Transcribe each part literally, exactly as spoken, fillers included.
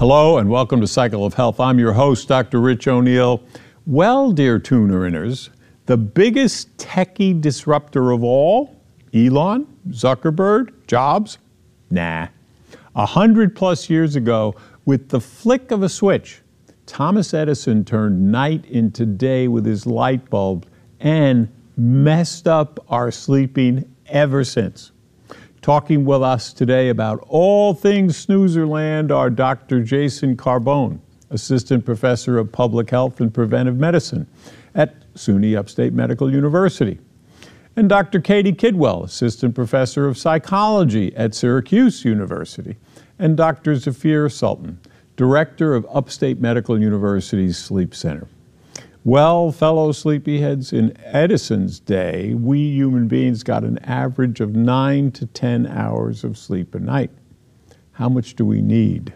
Hello and welcome to Cycle of Health. I'm your host, Doctor Rich O'Neill. Well, dear tuner-inners, the biggest techie disruptor of all, Elon, Zuckerberg, Jobs? Nah. A hundred plus years ago, with the flick of a switch, Thomas Edison turned night into day with his light bulb and messed up our sleeping ever since. Talking with us today about all things Snoozerland are Doctor Jason Carbone, Assistant Professor of Public Health and Preventive Medicine at SUNY Upstate Medical University, and Doctor Katie Kidwell, Assistant Professor of Psychology at Syracuse University, and Doctor Zafir Sultan, Director of Upstate Medical University's Sleep Center. Well, fellow sleepyheads, in Edison's day, we human beings got an average of nine to ten hours of sleep a night. How much do we need?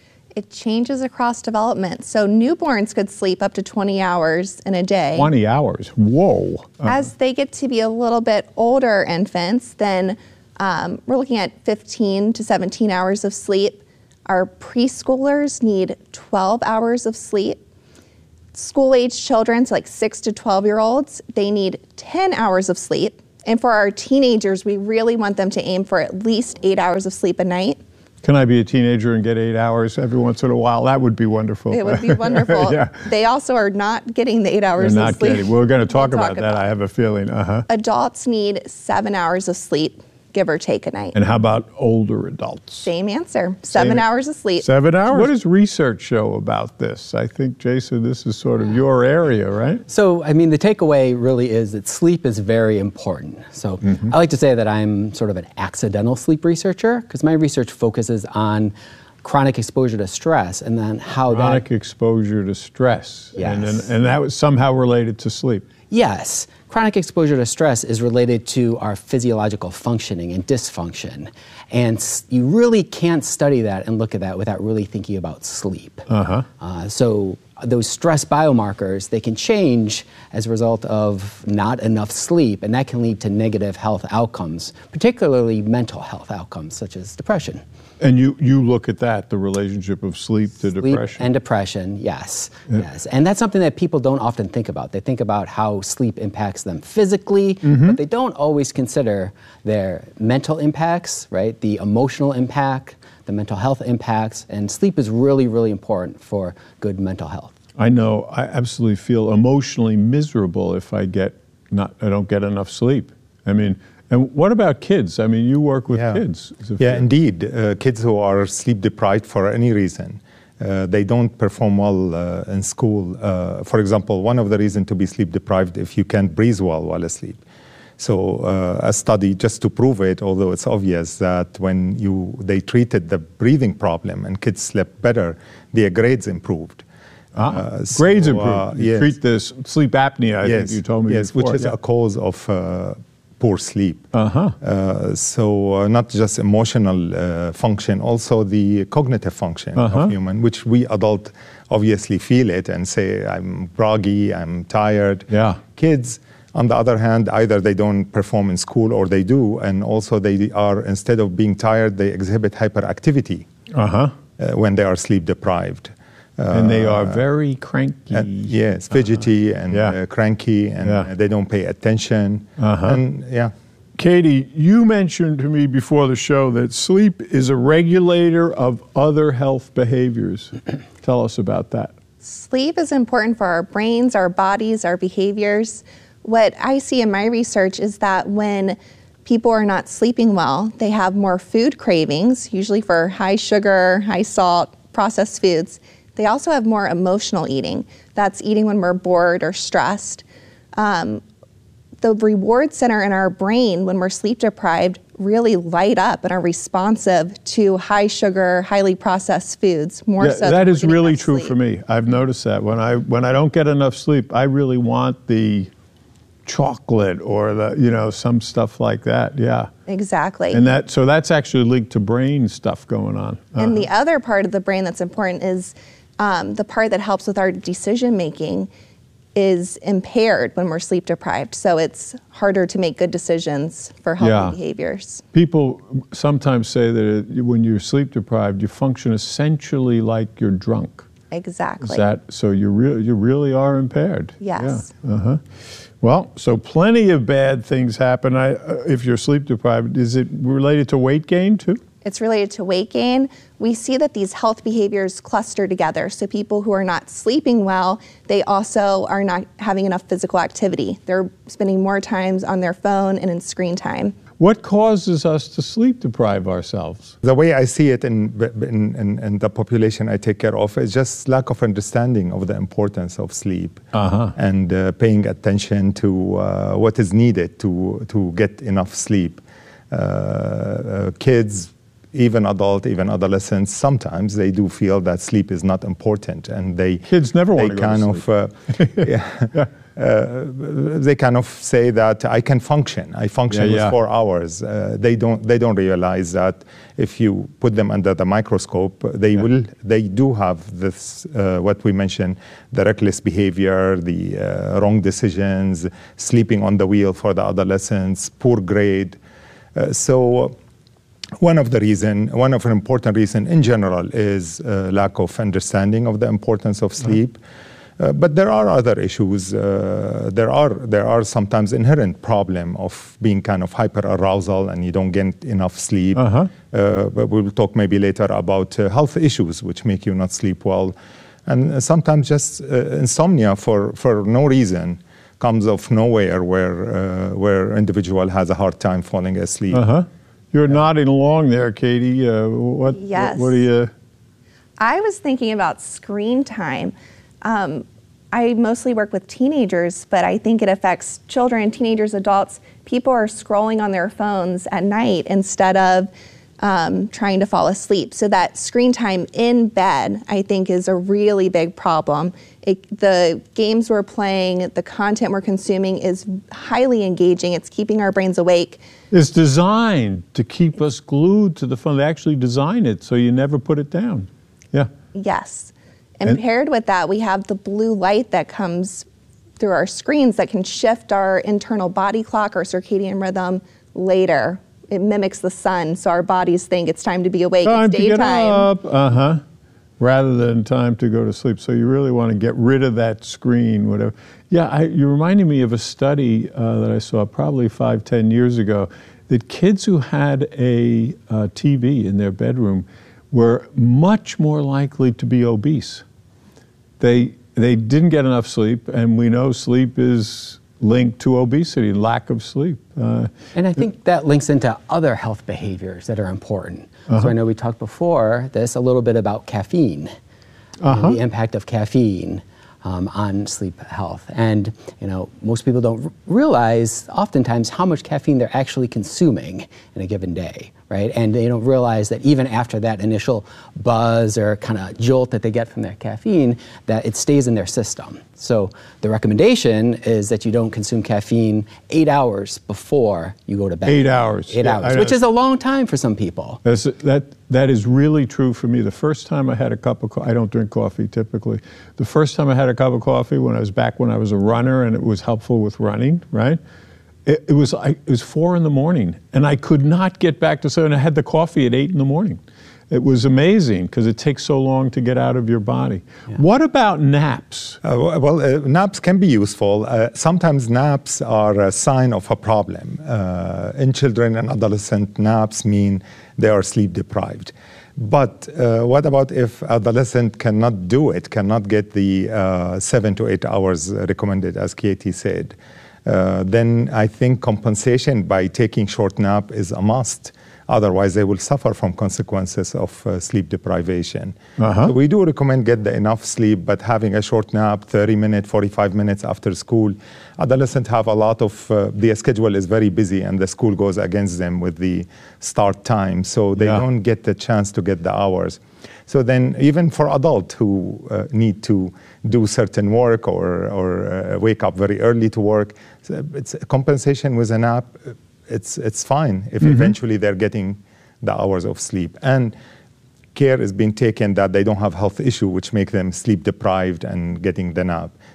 It changes across development. So newborns could sleep up to twenty hours in a day. twenty hours? Whoa. Uh-huh. As they get to be a little bit older infants, then um, we're looking at fifteen to seventeen hours of sleep. Our preschoolers need twelve hours of sleep. School-age children, so like six to twelve-year-olds, they need ten hours of sleep. And for our teenagers, we really want them to aim for at least eight hours of sleep a night. Can I be a teenager and get eight hours every once in a while? That would be wonderful. It would be wonderful. Yeah. They also are not getting the eight hours They're not of sleep. Getting. We're going to talk, we'll about talk that, about I have a feeling. Uh-huh. Adults need seven hours of sleep, give or take a night. And how about older adults? Same answer, seven Same. hours of sleep. Seven hours? What does research show about this? I think, Jason, this is sort of your area, right? So, I mean, the takeaway really is that sleep is very important. So mm-hmm. I like to say that I'm sort of an accidental sleep researcher because my research focuses on chronic exposure to stress and then how chronic that... Chronic exposure to stress. Yes. And, and, and that was somehow related to sleep. Yes. Chronic exposure to stress is related to our physiological functioning and dysfunction. And you really can't study that and look at that without really thinking about sleep. Uh-huh. Uh, so those stress biomarkers, they can change as a result of not enough sleep, and that can lead to negative health outcomes, particularly mental health outcomes, such as depression. And you, you look at that, the relationship of sleep to sleep depression? and depression, yes, yeah. yes. And that's something that people don't often think about. They think about how sleep impacts them physically, mm-hmm. but they don't always consider their mental impacts, right? The emotional impact, the mental health impacts, and sleep is really, really important for good mental health. I know I absolutely feel emotionally miserable if I get not, I don't get enough sleep. I mean, and what about kids? I mean, you work with yeah. kids. Yeah, indeed. Uh, kids who are sleep deprived for any reason, uh, they don't perform well uh, in school. Uh, for example, one of the reasons to be sleep deprived if you can't breathe well while asleep. So uh, a study, just to prove it, although it's obvious that when you they treated the breathing problem and kids slept better, their grades improved. Ah, uh, so, grades improved. Uh, you yes. treat this sleep apnea, I yes. think you told me Yes, before. which is yeah. a cause of uh, poor sleep. Uh-huh. Uh, so uh, not just emotional uh, function, also the cognitive function uh-huh. of human, which we adult obviously feel it and say, I'm groggy, I'm tired. Yeah. Kids, on the other hand, either they don't perform in school or they do, and also they are, instead of being tired, they exhibit hyperactivity uh-huh. uh, when they are sleep deprived. And they are very cranky. Uh, yes, fidgety uh-huh. and yeah. uh, cranky, and yeah. uh, they don't pay attention. Uh-huh. And yeah. Katie, you mentioned to me before the show that sleep is a regulator of other health behaviors. Tell us about that. Sleep is important for our brains, our bodies, our behaviors. What I see in my research is that when people are not sleeping well, they have more food cravings, usually for high sugar, high salt, processed foods. They also have more emotional eating. That's eating when we're bored or stressed. Um, the reward center in our brain when we're sleep deprived really light up and are responsive to high sugar, highly processed foods more yeah, so. That is really true sleep. for me. I've noticed that when I when I don't get enough sleep, I really want the chocolate or the you know some stuff like that. Yeah. Exactly. And that so that's actually linked to brain stuff going on. Uh-huh. And the other part of the brain that's important is um, the part that helps with our decision making. is impaired when we're sleep deprived. So it's harder to make good decisions for healthy Yeah. behaviors. People sometimes say that it, when you're sleep deprived, you function essentially like you're drunk. Exactly. Is that so? You really, you really are impaired. Yes. Yeah. Uh-huh. Well, so plenty of bad things happen. I, uh, if you're sleep deprived, is it related to weight gain too? It's related to weight gain. We see that these health behaviors cluster together. So people who are not sleeping well, they also are not having enough physical activity. They're spending more times on their phone and in screen time. What causes us to sleep deprive ourselves? The way I see it in, in, in, in the population I take care of is just lack of understanding of the importance of sleep Uh-huh. and uh, paying attention to uh, what is needed to, to get enough sleep. Uh, uh, kids, even adult, even adolescents, sometimes they do feel that sleep is not important, and they Kids never they want to go kind to of sleep. uh, yeah, uh, they kind of say that I can function. I function Yeah, yeah. with four hours. Uh, they don't they don't realize that if you put them under the microscope, they Yeah. will they do have this uh, what we mentioned, the reckless behavior, the uh, wrong decisions, sleeping on the wheel for the adolescents, poor grade. Uh, so. One of the reason, one of an important reason in general is uh, lack of understanding of the importance of sleep. Uh, but there are other issues. Uh, there are there are sometimes inherent problem of being kind of hyper arousal and you don't get enough sleep. Uh-huh. Uh, but we'll talk maybe later about uh, health issues which make you not sleep well, and uh, sometimes just uh, insomnia for for no reason comes of nowhere, where uh, where individual has a hard time falling asleep. Uh-huh. You're nodding along there, Katie. Uh, what, Yes. what, what do you... I was thinking about screen time. Um, I mostly work with teenagers, but I think it affects children, teenagers, adults. People are scrolling on their phones at night instead of um, trying to fall asleep. So that screen time in bed, I think, is a really big problem. It, the games we're playing, the content we're consuming is highly engaging. It's keeping our brains awake. It's designed to keep us glued to the phone. They actually design it so you never put it down. Yeah. Yes. And, And- paired with that, we have the blue light that comes through our screens that can shift our internal body clock or circadian rhythm later. It mimics the sun, so our bodies think it's time to be awake. Time it's to get daytime. up. Uh-huh. Rather than time to go to sleep. So you really want to get rid of that screen, whatever. Yeah, I, you reminded me of a study uh, that I saw probably five, ten years ago, that kids who had a uh, T V in their bedroom were much more likely to be obese. They, they didn't get enough sleep, and we know sleep is linked to obesity, lack of sleep. Uh, And I think that links into other health behaviors that are important. So I know we talked before this a little bit about caffeine, Uh-huh. and the impact of caffeine um, on sleep health. And you know, most people don't r- realize oftentimes how much caffeine they're actually consuming in a given day, right? And they don't realize that even after that initial buzz or kind of jolt that they get from their caffeine, that it stays in their system. So the recommendation is that you don't consume caffeine eight hours before you go to bed. Eight hours. Eight Yeah, I hours, know. which is a long time for some people. That's, that, that is really true for me. The first time I had a cup of coffee, I don't drink coffee typically. The first time I had a cup of coffee when I was back when I was a runner and it was helpful with running, right? It, it was I, it was four in the morning and I could not get back to seven. I had the coffee at eight in the morning. It was amazing because it takes so long to get out of your body. Yeah. What about naps? Uh, well, uh, naps can be useful. Uh, sometimes naps are a sign of a problem. Uh, in children and adolescent, naps mean they are sleep deprived. But uh, what about if adolescent cannot do it, cannot get the uh, seven to eight hours recommended, as Katie said? Uh, then I think compensation by taking short nap is a must. Otherwise, they will suffer from consequences of uh, sleep deprivation. Uh-huh. So we do recommend get the enough sleep, but having a short nap, thirty minutes, forty-five minutes after school. Adolescents have a lot of, uh, their schedule is very busy and the school goes against them with the start time. So they Yeah. don't get the chance to get the hours. So then even for adults who uh, need to do certain work or, or uh, wake up very early to work, so it's a compensation with a nap. It's, it's fine if Mm-hmm. eventually they're getting the hours of sleep. And care is being taken that they don't have health issue which make them sleep deprived and getting the nap.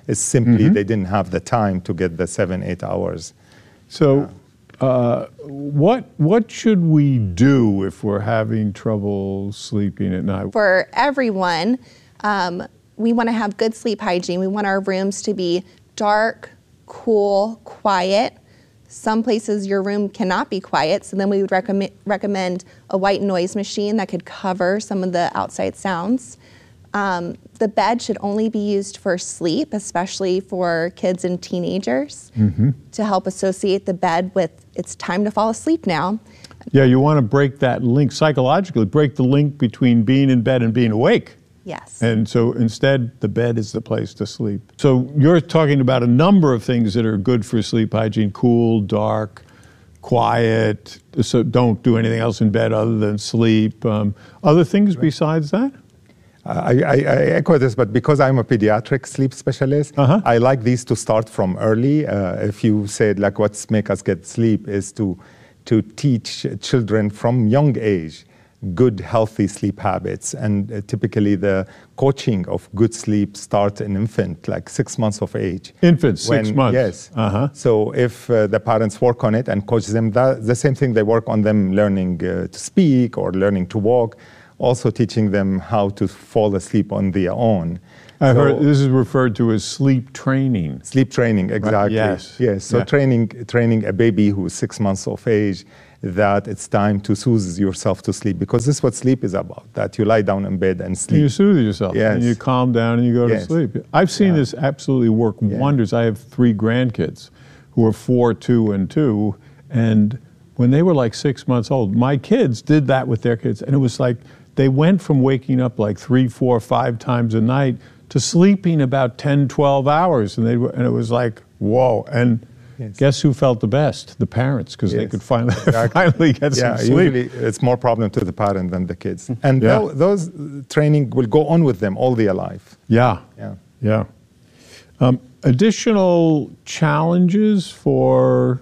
It's simply mm-hmm. they didn't have the time to get the seven, eight hours. So uh, what, what should we do if we're having trouble sleeping at night? For everyone, um, we want to have good sleep hygiene. We want our rooms to be dark, cool, quiet. Some places your room cannot be quiet, so then we would recommend, recommend a white noise machine that could cover some of the outside sounds. Um, the bed should only be used for sleep, especially for kids and teenagers, mm-hmm. to help associate the bed with it's time to fall asleep now. Yeah, you want to break that link, psychologically, break the link between being in bed and being awake. Yes. And so instead, the bed is the place to sleep. So you're talking about a number of things that are good for sleep hygiene: cool, dark, quiet, so don't do anything else in bed other than sleep. Um, other things besides that? I, I, I echo this, but because I'm a pediatric sleep specialist, uh-huh. I like these to start from early. Uh, if you said, like, what's make us get sleep is to, to teach children from young age good, healthy sleep habits. And uh, typically the coaching of good sleep starts in infant, like six months of age. Infant, six when, months. Yes. Uh-huh. So if uh, the parents work on it and coach them, that, the same thing, they work on them learning uh, to speak or learning to walk, also teaching them how to fall asleep on their own. I so, heard this is referred to as sleep training. Sleep training, exactly. Right. Yes. Yes. So yeah. training, training a baby who is six months of age that it's time to soothe yourself to sleep, because this is what sleep is about, that you lie down in bed and sleep. And you soothe yourself, yes. and you calm down and you go yes. to sleep. I've seen yeah. this absolutely work yeah. wonders. I have three grandkids who are four, two, and two, and when they were like six months old, my kids did that with their kids, and it was like they went from waking up like three, four, five times a night to sleeping about ten, twelve hours, and they were, and it was like, whoa. And yes. guess who felt the best? The parents, because yes. they could finally exactly. finally get yeah, some sleep. Usually it's more problem to the parent than the kids. And yeah. th- those training will go on with them all their life. Yeah, yeah, yeah. Um, additional challenges for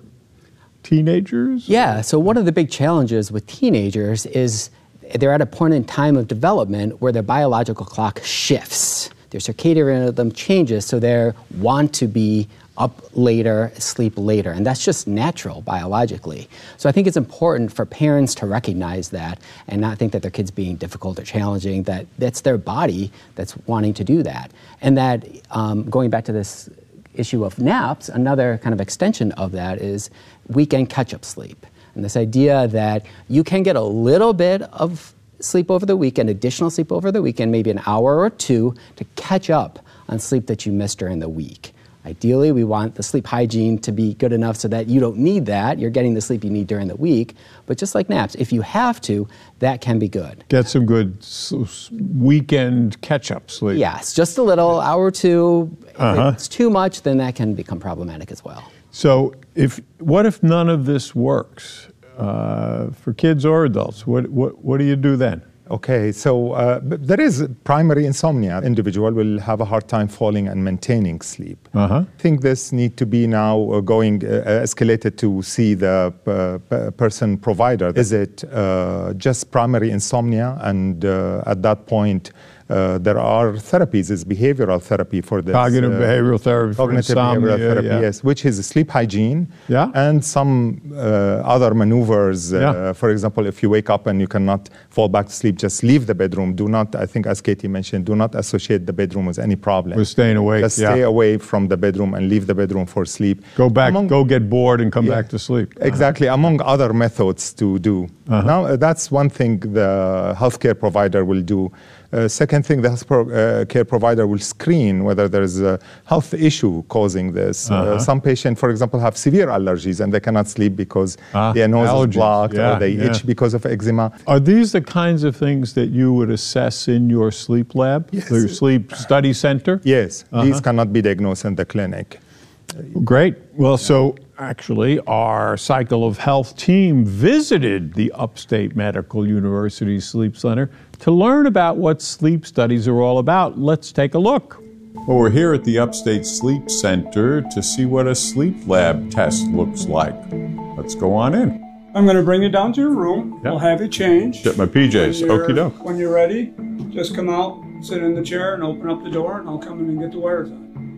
teenagers? Yeah, so one of the big challenges with teenagers is they're at a point in time of development where their biological clock shifts. Their circadian rhythm changes, so they want to be up later, sleep later, and that's just natural biologically. So I think it's important for parents to recognize that and not think that their kid's being difficult or challenging, that that's their body that's wanting to do that. And that, um, going back to this issue of naps, another kind of extension of that is weekend catch-up sleep. And this idea that you can get a little bit of sleep over the weekend, additional sleep over the weekend, maybe an hour or two, to catch up on sleep that you missed during the week. Ideally, we want the sleep hygiene to be good enough so that you don't need that. You're getting the sleep you need during the week. But just like naps, if you have to, that can be good. Get some good s- weekend catch-up sleep. Yes, just a little, hour or two. If uh-huh. it's too much, then that can become problematic as well. So if what if none of this works uh, for kids or adults? What, what, what do you do then? Okay, so uh, there is primary insomnia. Individual will have a hard time falling and maintaining sleep. Uh-huh. I think this need to be now uh, going uh, escalated to see the uh, person provider. Is it uh, just primary insomnia? And uh, at that point, Uh, there are therapies, it's behavioral therapy for this. Cognitive uh, behavioral therapy Cognitive for insomnia, behavioral therapy, yeah. yes, which is sleep hygiene yeah. and some uh, other maneuvers. Uh, yeah. For example, if you wake up and you cannot fall back to sleep, just leave the bedroom. Do not, I think as Katie mentioned, do not associate the bedroom with any problem. With staying awake, Just yeah. stay away from the bedroom and leave the bedroom for sleep. Go back, Among, go get bored and come yeah, back to sleep. Exactly, uh-huh. among other methods to do. Uh-huh. Now, uh, that's one thing the healthcare provider will do. Uh, second thing, the health pro, uh, care provider will screen whether there is a health issue causing this. Uh-huh. Uh, some patients, for example, have severe allergies and they cannot sleep because ah, their nose allergies. is blocked yeah, or they yeah. itch because of eczema. Are these the kinds of things that you would assess in your sleep lab, yes. your sleep study center? Yes, uh-huh. these cannot be diagnosed in the clinic. Great. Well, so actually, our Cycle of Health team visited the Upstate Medical University Sleep Center to learn about what sleep studies are all about. Let's take a look. Well, we're here at the Upstate Sleep Center to see what a sleep lab test looks like. Let's go on in. I'm going to bring you down to your room. Yep. We'll have you changed. Get my P Js. Okie doke. When you're ready, just come out, sit in the chair, and open up the door, and I'll come in and get the wires on.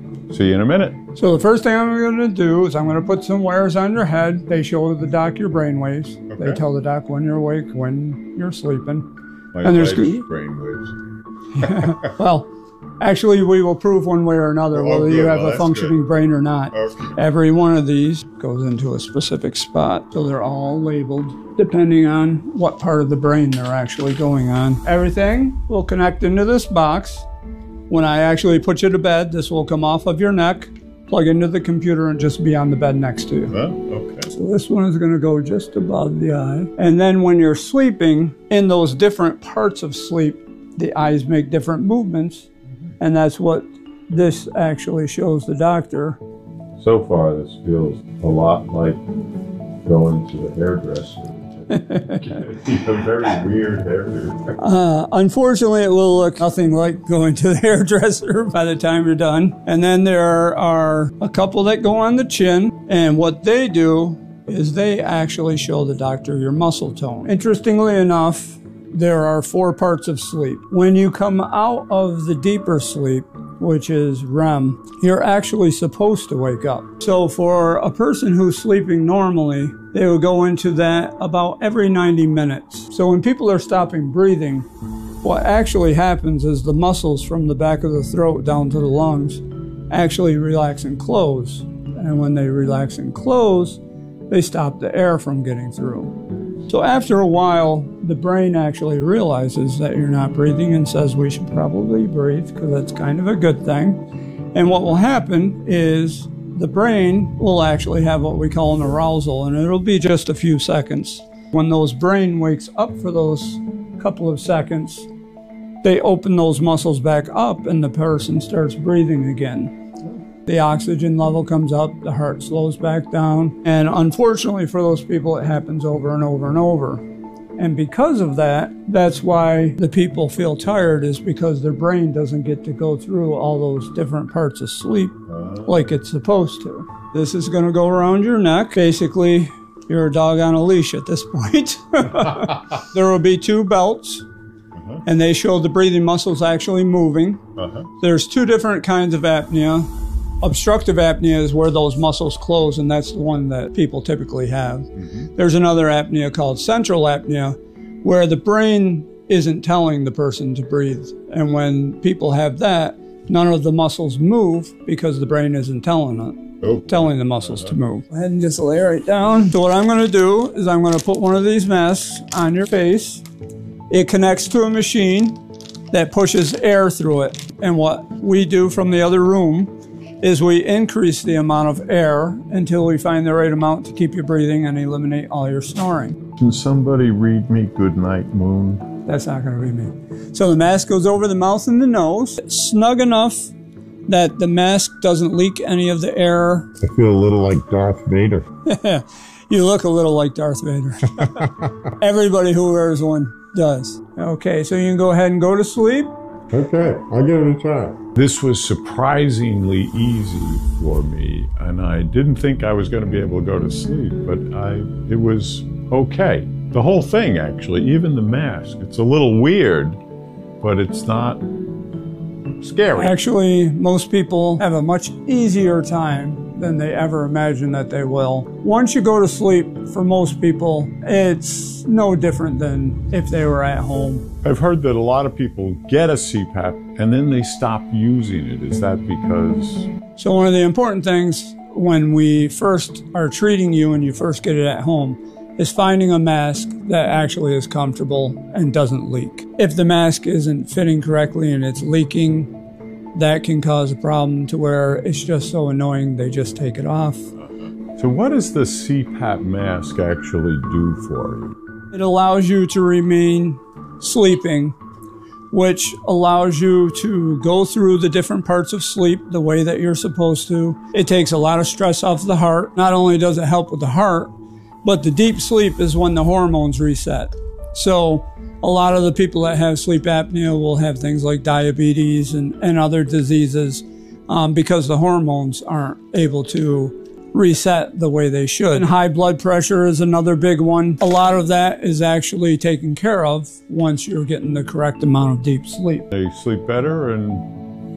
See you in a minute. So the first thing I'm going to do is I'm going to put some wires on your head. They show the doc your brain waves. Okay. They tell the doc when you're awake, when you're sleeping. My And there's- brain waves. Well, actually, we will prove one way or another Oh, whether good. you have Well, a that's functioning good. brain or not. Okay. Every one of these goes into a specific spot, so they're all labeled depending on what part of the brain they're actually going on. Everything will connect into this box. When I actually put you to bed, this will come off of your neck, plug into the computer, and just be on the bed next to you. Huh? Okay. So this one is going to go just above the eye. And then when you're sleeping, in those different parts of sleep, the eyes make different movements. And that's what this actually shows the doctor. So far, this feels a lot like going to the hairdresser. A very weird hairdo. Uh, unfortunately, it will look nothing like going to the hairdresser by the time you're done. And then there are a couple that go on the chin. And what they do is they actually show the doctor your muscle tone. Interestingly enough, there are four parts of sleep. When you come out of the deeper sleep, which is R E M, you're actually supposed to wake up. So for a person who's sleeping normally, they will go into that about every ninety minutes. So when people are stopping breathing, what actually happens is the muscles from the back of the throat down to the lungs actually relax and close. And when they relax and close, they stop the air from getting through. So after a while, the brain actually realizes that you're not breathing and says we should probably breathe because that's kind of a good thing. And what will happen is the brain will actually have what we call an arousal, and it'll be just a few seconds. When those brain wakes up for those couple of seconds, they open those muscles back up and the person starts breathing again. The oxygen level comes up, the heart slows back down, and unfortunately for those people, it happens over and over and over. And because of that, that's why the people feel tired, is because their brain doesn't get to go through all those different parts of sleep like it's supposed to. This is going to go around your neck. Basically, you're a dog on a leash at this point. There will be two belts, and they show the breathing muscles actually moving. Uh-huh. There's two different kinds of apnea. Obstructive apnea is where those muscles close, and that's the one that people typically have. Mm-hmm. There's another apnea called central apnea, where the brain isn't telling the person to breathe. And when people have that, none of the muscles move because the brain isn't telling it, Oh. telling the muscles to move. Go ahead and just lay right down. So what I'm going to do is I'm going to put one of these masks on your face. It connects to a machine that pushes air through it. And what we do from the other room is we increase the amount of air until we find the right amount to keep you breathing and eliminate all your snoring. Can somebody read me Good Night Moon? That's not going to be me. So the mask goes over the mouth and the nose, snug enough that the mask doesn't leak any of the air. I feel a little like Darth Vader. You look a little like Darth Vader. Everybody who wears one does. Okay, so you can go ahead and go to sleep. Okay, I'll give it a try. This was surprisingly easy for me, and I didn't think I was going to be able to go to sleep, but I it was okay. The whole thing, actually, even the mask. It's a little weird, but it's not scary. Actually, most people have a much easier time than they ever imagine that they will. Once you go to sleep, for most people, it's no different than if they were at home. I've heard that a lot of people get a C PAP and then they stop using it. Is that because... So one of the important things when we first are treating you and you first get it at home is finding a mask that actually is comfortable and doesn't leak. If the mask isn't fitting correctly and it's leaking, that can cause a problem to where it's just so annoying they just take it off. So what does the C PAP mask actually do for you? It allows you to remain sleeping, which allows you to go through the different parts of sleep the way that you're supposed to. It takes a lot of stress off the heart. Not only does it help with the heart, but the deep sleep is when the hormones reset. So a lot of the people that have sleep apnea will have things like diabetes and, and other diseases um, because the hormones aren't able to reset the way they should. And high blood pressure is another big one. A lot of that is actually taken care of once you're getting the correct amount of deep sleep. They sleep better and...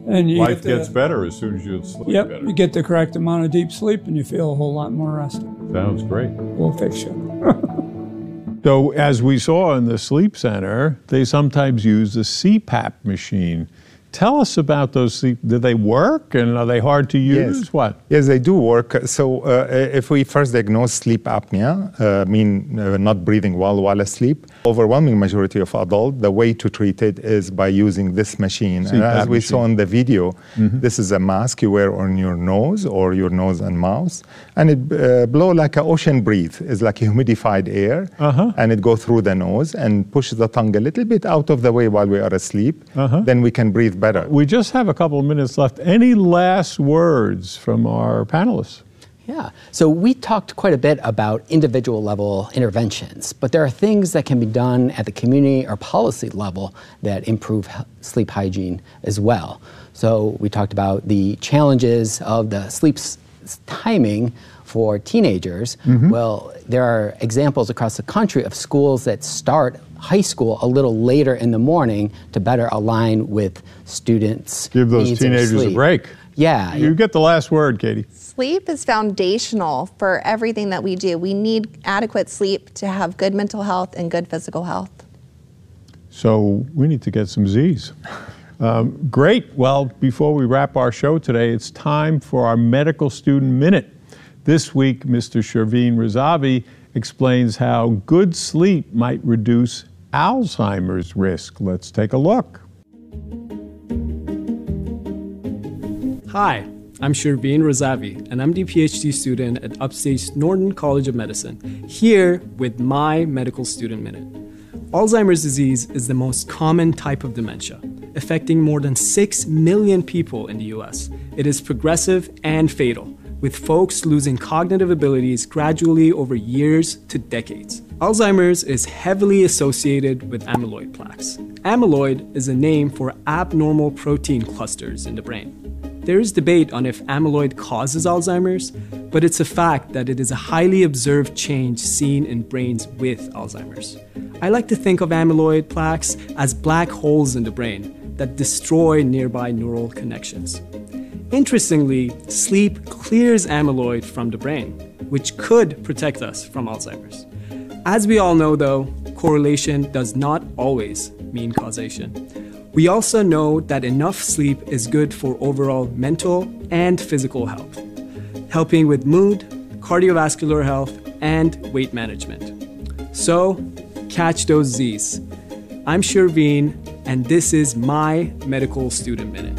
And you Life get the, gets better as soon as you sleep Yep, better. you get the correct amount of deep sleep and you feel a whole lot more rested. Sounds great. We'll fix you. So as we saw in the sleep center, they sometimes use the C PAP machine. Tell us about those sleep. Do they work and are they hard to use? Yes. What? Yes, they do work. So uh, if we first diagnose sleep apnea, uh, mean uh, not breathing well while asleep, overwhelming majority of adults, the way to treat it is by using this machine. C PAP and as we machine. saw in the video, mm-hmm. this is a mask you wear on your nose or your nose and mouth, and it uh, blow like an ocean breeze. It's like humidified air, uh-huh. and it go through the nose and pushes the tongue a little bit out of the way while we are asleep. Uh-huh. Then we can breathe better. We just have a couple of minutes left. Any last words from our panelists? Yeah, so we talked quite a bit about individual level interventions, but there are things that can be done at the community or policy level that improve sleep hygiene as well. So we talked about the challenges of the sleep s- timing for teenagers. Mm-hmm. Well, there are examples across the country of schools that start high school a little later in the morning to better align with students' Give those needs of teenagers a sleep. break. Yeah. You get the last word, Katie. Sleep is foundational for everything that we do. We need adequate sleep to have good mental health and good physical health. So we need to get some Z's. Um, great. Well, before we wrap our show today, it's time for our Medical Student Minute. This week, Mister Shervin Razavi explains how good sleep might reduce Alzheimer's risk. Let's take a look. Hi, I'm Shervin Razavi, and I'm the PhD student at Upstate's Norton College of Medicine, here with my Medical Student Minute. Alzheimer's disease is the most common type of dementia, affecting more than six million people in the U S. It is progressive and fatal, with folks losing cognitive abilities gradually over years to decades. Alzheimer's is heavily associated with amyloid plaques. Amyloid is a name for abnormal protein clusters in the brain. There is debate on if amyloid causes Alzheimer's, but it's a fact that it is a highly observed change seen in brains with Alzheimer's. I like to think of amyloid plaques as black holes in the brain that destroy nearby neural connections. Interestingly, sleep clears amyloid from the brain, which could protect us from Alzheimer's. As we all know, though, correlation does not always mean causation. We also know that enough sleep is good for overall mental and physical health, helping with mood, cardiovascular health, and weight management. So, catch those Z's. I'm Shervin, and this is my Medical Student Minute.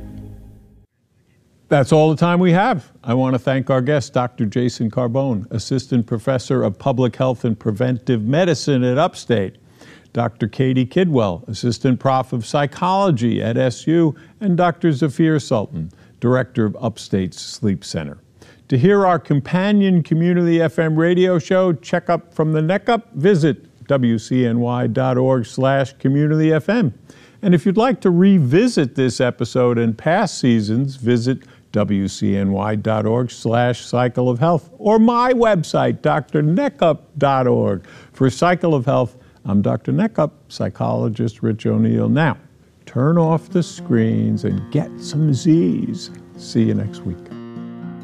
That's all the time we have. I want to thank our guest, Doctor Jason Carbone, Assistant Professor of Public Health and Preventive Medicine at Upstate, Doctor Katie Kidwell, Assistant Prof of Psychology at S U, and Doctor Zafir Sultan, Director of Upstate's Sleep Center. To hear our companion community F M radio show, Check Up from the Neck Up, visit W C N Y dot org slash community F M. And if you'd like to revisit this episode and past seasons, visit W C N Y dot org slash cycle of health or my website, D R neckup dot org. For Cycle of Health, I'm Doctor Neckup, psychologist Rich O'Neill. Now, turn off the screens and get some Z's. See you next week.